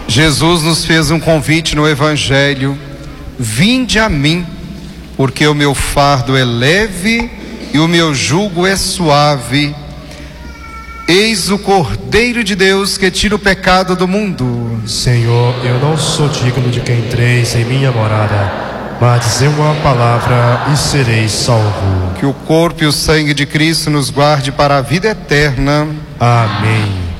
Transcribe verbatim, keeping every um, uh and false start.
Jesus nos fez um convite no Evangelho: vinde a mim, porque o meu fardo é leve e o meu jugo é suave. Eis o Cordeiro de Deus que tira o pecado do mundo. Senhor, eu não sou digno de que entreis em minha morada, mas dizei uma palavra e serei salvo. Que o corpo e o sangue de Cristo nos guarde para a vida eterna. Amém.